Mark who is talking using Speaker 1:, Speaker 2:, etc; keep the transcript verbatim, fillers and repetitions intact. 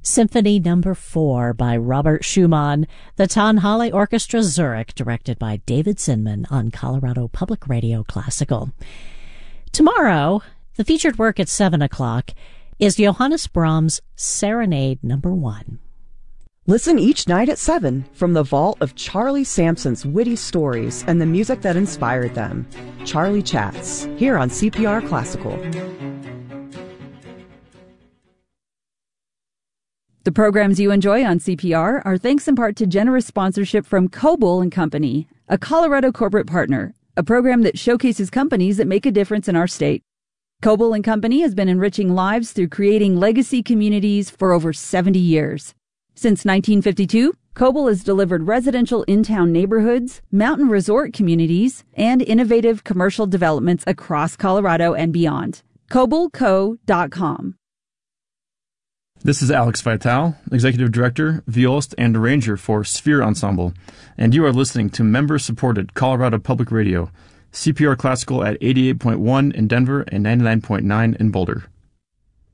Speaker 1: Symphony Number four by Robert Schumann, the Tonhalle Orchestra Zurich, directed by David Zinman on Colorado Public Radio Classical. Tomorrow, the featured work at seven o'clock is Johannes Brahms' Serenade Number one.
Speaker 2: Listen each night at seven from the vault of Charlie Sampson's witty stories and the music that inspired them. Charlie Chats, here on C P R Classical.
Speaker 3: The programs you enjoy on C P R are thanks in part to generous sponsorship from Coble and Company, a Colorado corporate partner, a program that showcases companies that make a difference in our state. Coble and Company has been enriching lives through creating legacy communities for over seventy years. Since nineteen fifty-two, Coble has delivered residential in-town neighborhoods, mountain resort communities, and innovative commercial developments across Colorado and beyond. Coble Co dot com.
Speaker 4: This is Alex Vital, Executive Director, Violist, and Arranger for Sphere Ensemble, and you are listening to member-supported Colorado Public Radio, C P R Classical at eighty-eight point one in Denver and ninety-nine point nine in Boulder.